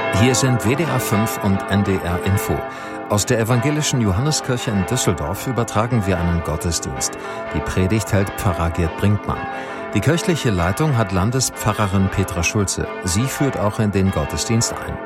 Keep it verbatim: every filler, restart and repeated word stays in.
Hier sind W D R fünf und N D R Info. Aus der evangelischen Johanneskirche in Düsseldorf übertragen wir einen Gottesdienst. Die Predigt hält Pfarrer Gerd Brinkmann. Die kirchliche Leitung hat Landespfarrerin Petra Schulze. Sie führt auch in den Gottesdienst ein.